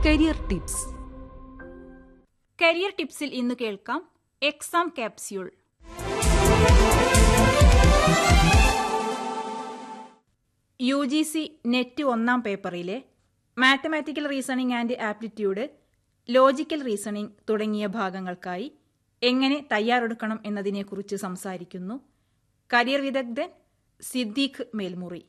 Career tips. Career ടിപ്സിൽ ഇന്ന് കേൾക്കാം exam capsule. UGC net 1ാം പേപ്പറിലെ mathematical reasoning and aptitude, logical reasoning തുടങ്ങിയ ഭാഗങ്ങൾക്കായി എങ്ങനെ തയ്യാറെടുക്കണം എന്നതിനെക്കുറിച്ച് സംസാരിക്കുന്നു കരിയർ വിദഗ്ധൻ സിദ്ദീഖ് മേൽമുറി.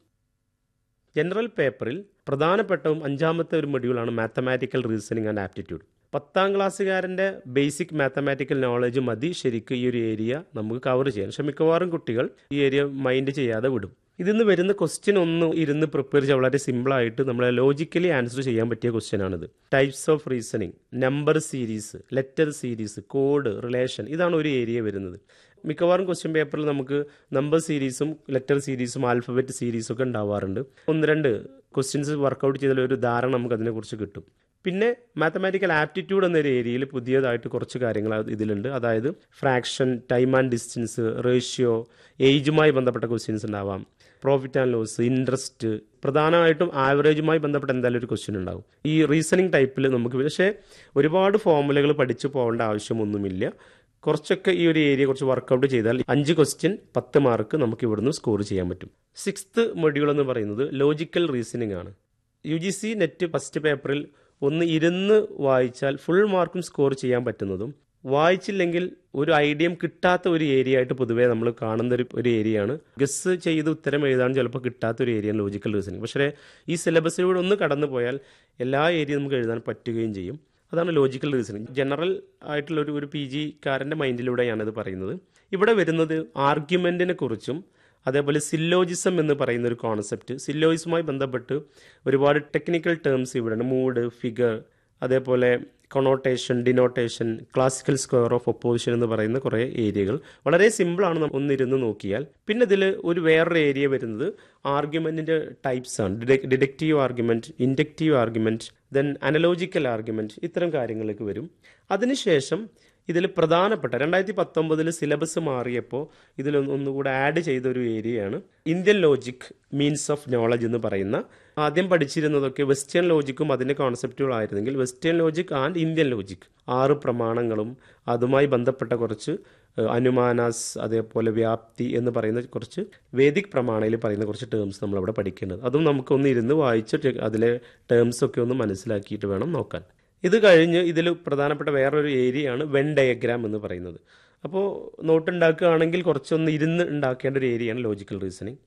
ജനറൽ പേപ്പറിൽ പ്രധാനപ്പെട്ടവും 5ാമത്തെ ഒരു മൊഡ്യൂളാണ് mathematical reasoning and aptitude. 10ാം ക്ലാസ്സുകാരൻ്റെ basic mathematical knowledge മതി ശരിക്കും ഈ ഒരു ഏരിയ നമുക്ക് കവർ ചെയ്യാൻ. പക്ഷെ മിക്കവാറും കുട്ടികൾ ഈ ഏരിയ മൈൻഡ് ചെയ്യാതെ വിടും. ഇതിന്ന് വരുന്ന ക്വസ്റ്റ്യൻ ഒന്ന് ഇരുന്ന് പ്രിപ്പയർ ചെയ്യാൻ വളരെ സിമ്പിളായിട്ട് നമ്മളെ ലോജിക്കലി ആൻസർ ചെയ്യാൻ പറ്റിയ ക്വസ്റ്റ്യനാണിത്. Types of reasoning, number series, letter series, code, relation, ഇതാണ് ഒരു ഏരിയ വരുന്നത്. മിക്കവാറും ക്വസ്റ്റ്യൻ പേപ്പറിൽ നമുക്ക് നമ്പർ സീരീസും ലെറ്റർ സീരീസും ആൽഫബറ്റ് സീരീസും ഒക്കെ ഉണ്ടാവാറുണ്ട്. 1-2 ക്വസ്റ്റ്യൻസ് വർക്കൗട്ട് ചെയ്താൽ ഒരു ധാരണ നമുക്ക് അതിനെക്കുറിച്ച് കിട്ടും. പിന്നെ മാത്തമാറ്റിക്കൽ ആപ്റ്റിറ്റ്യൂഡ് എന്നൊരു ഏരിയയിൽ പുതിയതായിട്ട് കുറച്ച് കാര്യങ്ങൾ ഇതിലുണ്ട്. അതായത് fraction, time and distance, ratio, ഏജുമായി ബന്ധപ്പെട്ട ക്വസ്റ്റ്യൻസ് ഉണ്ടാവാം, പ്രോഫിറ്റ് ആൻഡ് ലോസ്, ഇൻട്രസ്റ്റ്, പ്രധാനമായിട്ടും ആവറേജുമായി ബന്ധപ്പെട്ട എന്തായാലും ഒരു ക്വസ്റ്റ്യൻ ഉണ്ടാവും. ഈ റീസണിങ് ടൈപ്പിൽ നമുക്ക് പക്ഷേ ഒരുപാട് ഫോർമുലകൾ പഠിച്ചു പോകേണ്ട ആവശ്യമൊന്നുമില്ല. കുറച്ചൊക്കെ ഈ ഒരു ഏരിയ കുറച്ച് വർക്കൗട്ട് ചെയ്താൽ 5 ക്വസ്റ്റ്യൻ 10 മാർക്ക് നമുക്ക് ഇവിടുന്ന് സ്കോർ ചെയ്യാൻ പറ്റും. 6th മൊഡ്യൂൾ എന്ന് പറയുന്നത് ലോജിക്കൽ റീസണിംഗ് ആണ്. UGC നെറ്റ് ഫസ്റ്റ് പേപ്പറിൽ ഒന്ന് ഇരുന്ന് വായിച്ചാൽ ഫുൾ മാർക്കും സ്കോർ ചെയ്യാൻ പറ്റുന്നതും, വായിച്ചില്ലെങ്കിൽ ഒരു ഐഡിയം കിട്ടാത്ത ഒരു ഏരിയ ആയിട്ട് പൊതുവേ നമ്മൾ കാണുന്ന ഒരു ഏരിയയാണ്. ഗസ് ചെയ്ത് ഉത്തരം എഴുതാൻ ചിലപ്പോൾ കിട്ടാത്ത ഒരു ഏരിയയാണ് ലോജിക്കൽ റീസണിംഗ്. പക്ഷേ ഈ സിലബസിലൂടെ ഒന്ന് കടന്നു പോയാൽ എല്ലാ ഏരിയയും നമുക്ക് എഴുതാൻ പറ്റുകയും ചെയ്യും. അതാണ് ലോജിക്കൽ റീസണിംഗ്. ജനറൽ ആയിട്ടുള്ള ഒരു PG കാരൻ്റെ മൈൻഡിലൂടെയാണ് ഇത് പറയുന്നത്. ഇവിടെ വരുന്നത് ആർഗ്യുമെൻറ്റിനെ കുറിച്ചും അതേപോലെ സില്ലോജിസം എന്ന് പറയുന്ന ഒരു കോൺസെപ്റ്റ്, സില്ലോജിസവുമായി ബന്ധപ്പെട്ട് ഒരുപാട് ടെക്നിക്കൽ ടേംസ് ഇവിടെയാണ്. മൂഡ്, ഫിഗർ, അതേപോലെ connotation, denotation, classical square of opposition എന്ന് പറയുന്ന കുറേ ഏരിയകൾ വളരെ സിമ്പിളാണ് ഒന്നിരുന്ന് നോക്കിയാൽ. പിന്നെ ഇതിൽ വേറൊരു ഏരിയ വരുന്നത് ആർഗ്യുമെൻറ്റിൻ്റെ ടൈപ്സ് ആണ്. Deductive argument, inductive argument, then അനലോജിക്കൽ argument, ഇത്തരം കാര്യങ്ങളിലേക്ക് വരും. അതിനുശേഷം ഇതിൽ പ്രധാനപ്പെട്ട 2019 സിലബസ് മാറിയപ്പോൾ ഇതിൽ ഒന്നുകൂടെ ആഡ് ചെയ്ത ഒരു ഏരിയയാണ് Indian logic means of knowledge എന്ന് പറയുന്ന. ആദ്യം പഠിച്ചിരുന്നതൊക്കെ വെസ്റ്റേൺ ലോജിക്കും അതിൻ്റെ കോൺസെപ്റ്റുകളായിരുന്നെങ്കിൽ western logic and Indian logic 6 പ്രമാണങ്ങളും അതുമായി ബന്ധപ്പെട്ട കുറച്ച് അനുമാനാസ്, അതേപോലെ വ്യാപ്തി എന്ന് പറയുന്ന കുറച്ച് വേദിക് പ്രമാണയിൽ പറയുന്ന കുറച്ച് ടേംസ് നമ്മളവിടെ പഠിക്കേണ്ടത്. അതും നമുക്കൊന്ന് ഇരുന്ന് വായിച്ച് അതിലെ ടേംസൊക്കെ ഒന്ന് മനസ്സിലാക്കിയിട്ട് വേണം നോക്കാൻ. ഇത് കഴിഞ്ഞ് ഇതിൽ പ്രധാനപ്പെട്ട വേറൊരു ഏരിയയാണ് വെൻ ഡയഗ്രാം എന്ന് പറയുന്നത്. അപ്പോൾ നോട്ട് ഉണ്ടാക്കുകയാണെങ്കിൽ കുറച്ചൊന്ന് ഇരുന്ന് ഉണ്ടാക്കേണ്ട ഒരു ഏരിയയാണ് logical reasoning.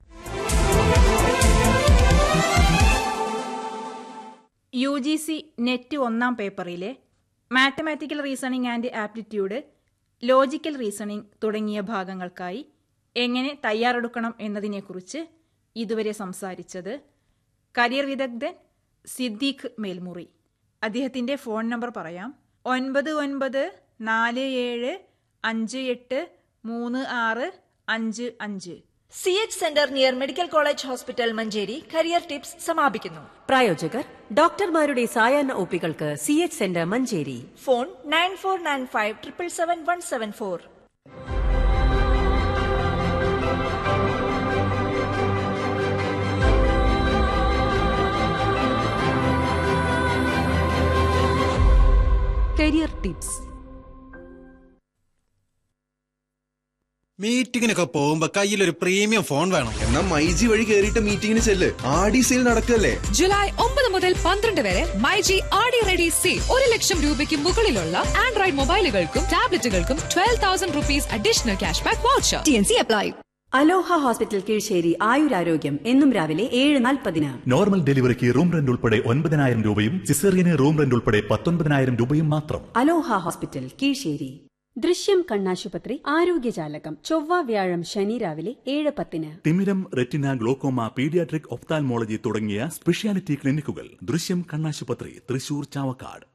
UGC net 1ാം പേപ്പറിലെ mathematical reasoning and aptitude, logical reasoning തുടങ്ങിയ ഭാഗങ്ങൾക്കായി എങ്ങനെ തയ്യാറെടുക്കണം എന്നതിനെക്കുറിച്ച് ഇതുവരെ സംസാരിച്ചത് കരിയർ വിദഗ്ധൻ സിദ്ദീഖ് മേൽമുറി. അദ്ദേഹത്തിന്റെ ഫോൺ നമ്പർ പറയാം: 9947583655. CH centre near medical college hospital Manjeri career tips സമാപിക്കുന്നു. പ്രായോജകർ ഡോക്ടർമാരുടെ സായാഹ്ന ഒപികൾക്ക് CH centre Manjeri. Phone 9495777174. Career tips. മീറ്റിങ്ങിനൊക്കെ പോകുമ്പോ കയ്യിലൊരു പ്രീമിയം ഫോൺ വേണം. എന്നാ മൈജി വഴി കേറിയിട്ട് മീറ്റിങ്ങിന് ചെല്ല്. ആടി സെയിൽ നടക്കല്ലേ. ജൂലൈ 9 മുതൽ 12 വരെ മൈജി ആടി റെഡി സെയിൽ. 1 ലക്ഷം രൂപയ്ക്ക് മുകളിലുള്ള Android മൊബൈലുകൾക്കും ടാബ്ലറ്റുകൾക്കും 12,000 rupees additional cash back voucher. TNC apply. അലോഹ ഹോസ്പിറ്റൽ കീഴ്ശ്ശേരി ആയുരാരോഗ്യം എന്നും രാവിലെ 7:40. നോർമൽ ഡെലിവറിക്ക് റൂം റെന്റ് ഉൾപ്പെടെ 9,000 രൂപയും സിസേറിയന് റൂം റെന്റ് ഉൾപ്പെടെ 19,000 രൂപയും മാത്രം. അലോഹ ഹോസ്പിറ്റൽ കീഴ്ശ്ശേരി. ദൃശ്യം കണ്ണാശുപത്രി ആരോഗ്യജാലകം ചൊവ്വ, വ്യാഴം, ശനി രാവിലെ 7:10. തിമിരം, റെറ്റിന, ഗ്ലോക്കോമ, പീഡിയാട്രിക്, ഒഫ്താൽമോളജി തുടങ്ങിയ സ്പെഷ്യാലിറ്റി ക്ലിനിക്കുകൾ ദൃശ്യം കണ്ണാശുപത്രി, തൃശൂർ, ചാവക്കാട്.